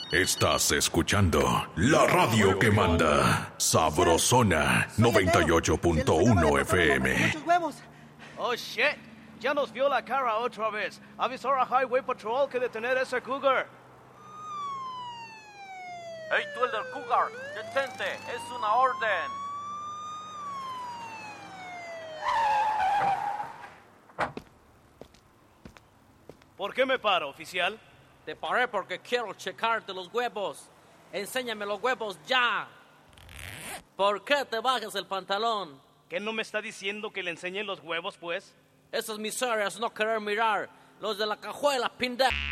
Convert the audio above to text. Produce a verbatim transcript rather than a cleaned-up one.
Estás escuchando la radio que manda. Sabrosona noventa y ocho punto uno F M. Oh shit, ya nos vio la cara otra vez. Avisó a Highway Patrol que detener a ese cougar. Hey, tú el del cougar, detente, es una orden. ¿Por qué me paro, oficial? Te paré porque quiero checarte los huevos. Enséñame los huevos ya. ¿Por qué te bajas el pantalón? ¿Qué no me está diciendo que le enseñen los huevos, pues? Esas miserias no querer mirar. Los de la cajuela, pendejo.